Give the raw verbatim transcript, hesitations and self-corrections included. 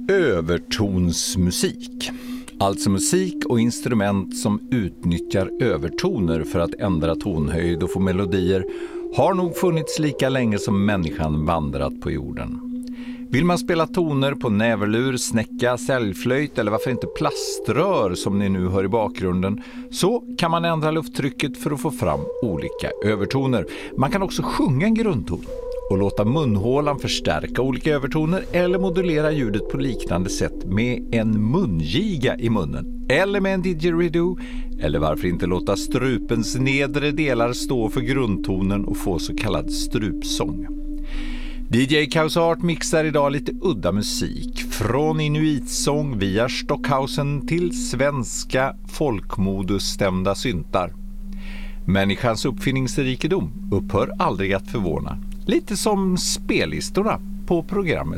Övertonsmusik. Alltså musik och instrument som utnyttjar övertoner för att ändra tonhöjd och få melodier har nog funnits lika länge som människan vandrat på jorden. Vill man spela toner på näverlur, snäcka, säljflöjt eller varför inte plaströr som ni nu hör i bakgrunden, så kan man ändra lufttrycket för att få fram olika övertoner. Man kan också sjunga en grundton och låta munhålan förstärka olika övertoner eller modulera ljudet på liknande sätt med en mungiga i munnen eller med en didgeridoo, eller varför inte låta strupens nedre delar stå för grundtonen och få så kallad strupsång. D J Chaos Art mixar idag lite udda musik, från inuitsång via Stockhausen till svenska folkmodusstämda syntar. Människans uppfinningsrikedom upphör aldrig att förvåna. Lite som spellistorna på programmet.